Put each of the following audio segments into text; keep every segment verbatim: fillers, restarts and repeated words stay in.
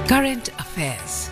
Current Affairs.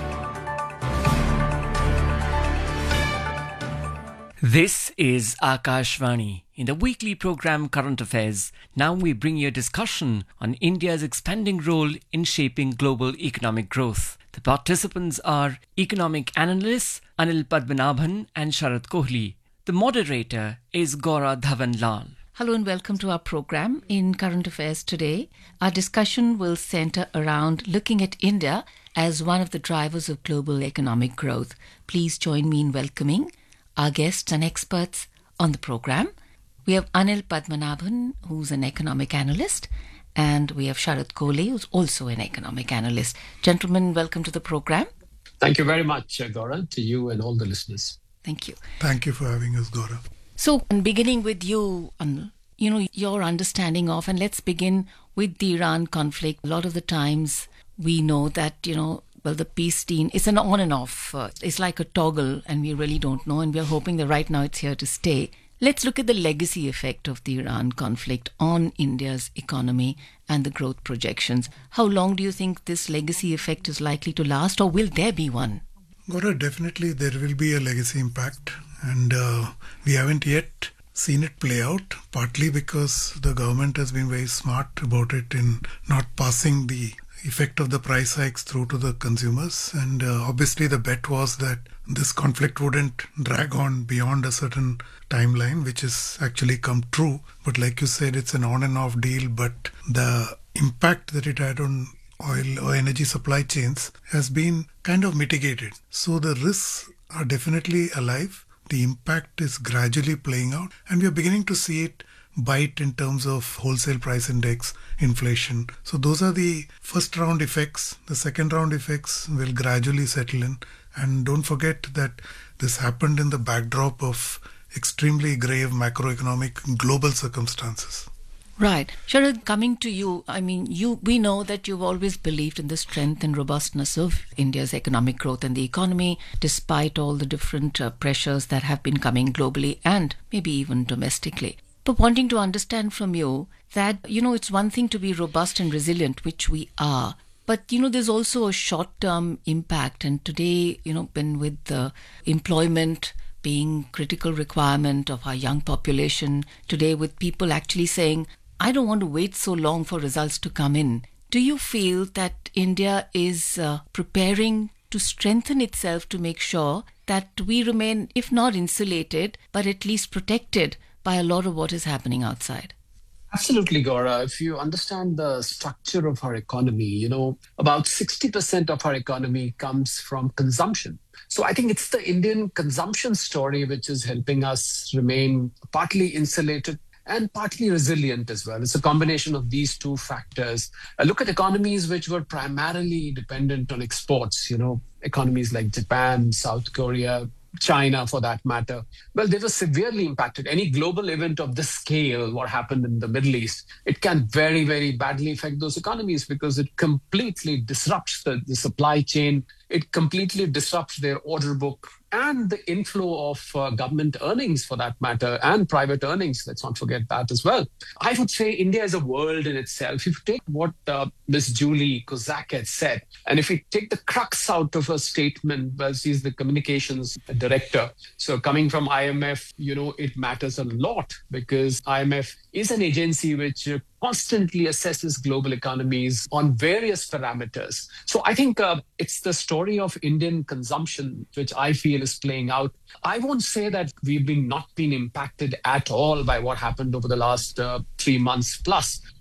This is Akashvani. In the weekly program Current Affairs, now we bring you a discussion on India's expanding role in shaping global economic growth. The participants are economic analysts Anil Padmanabhan and Sharad Kohli. The moderator is Gaura Dhawan Lal. Hello and welcome to our program. In Current Affairs today, our discussion will centre around looking at India as one of the drivers of global economic growth. Please join me in welcoming our guests and experts on the program. We have Anil Padmanabhan, who's an economic analyst, and we have Sharad Kohli, who's also an economic analyst. Gentlemen, welcome to the program. Thank you very much, uh, Gaura, to you and all the listeners. Thank you. Thank you for having us, Gaura. So, beginning with you, Anil, you know, your understanding of, and let's begin with the Iran conflict. A lot of the times we know that, you know, well, the peace deal, it's an on and off. Uh, it's like a toggle, and we really don't know, and we're hoping that right now it's here to stay. Let's look at the legacy effect of the Iran conflict on India's economy and the growth projections. How long do you think this legacy effect is likely to last, or will there be one? Gaura, definitely there will be a legacy impact, and uh, we haven't yet seen it play out, partly because the government has been very smart about it in not passing the effect of the price hikes through to the consumers. And uh, obviously the bet was that this conflict wouldn't drag on beyond a certain timeline, which has actually come true. But like you said, it's an on and off deal, but the impact that it had on oil or energy supply chains has been kind of mitigated. So the risks are definitely alive. The impact is gradually playing out, and we are beginning to see it bite in terms of wholesale price index, inflation. So those are the first round effects. The second round effects will gradually settle in. And don't forget that this happened in the backdrop of extremely grave macroeconomic global circumstances. Right. Sharad, coming to you, I mean, you we know that you've always believed in the strength and robustness of India's economic growth and the economy, despite all the different uh, pressures that have been coming globally and maybe even domestically. But wanting to understand from you that, you know, it's one thing to be robust and resilient, which we are. But, you know, there's also a short-term impact. And today, you know, when with the employment being critical requirement of our young population, today with people actually saying, I don't want to wait so long for results to come in. Do you feel that India is uh, preparing to strengthen itself to make sure that we remain, if not insulated, but at least protected by a lot of what is happening outside? Absolutely, Gaura. If you understand the structure of our economy, you know, about sixty percent of our economy comes from consumption. So I think it's the Indian consumption story which is helping us remain partly insulated and partly resilient as well. It's a combination of these two factors. Uh, look at economies which were primarily dependent on exports, you know, economies like Japan, South Korea, China for that matter. Well, they were severely impacted. Any global event of this scale, what happened in the Middle East, it can very, very badly affect those economies because it completely disrupts the, the supply chain. It completely disrupts their order book and the inflow of uh, government earnings for that matter, and private earnings. Let's not forget that as well. I would say India is a world in itself. If you take what uh, Miss Julie Kozak had said, and if we take the crux out of her statement, well, she's the communications director. So coming from I M F, you know, it matters a lot because I M F is an agency which uh, constantly assesses global economies on various parameters. So I think uh, it's the story of Indian consumption, which I feel is playing out. I won't say that we've been not been impacted at all by what happened over the last uh, three months plus.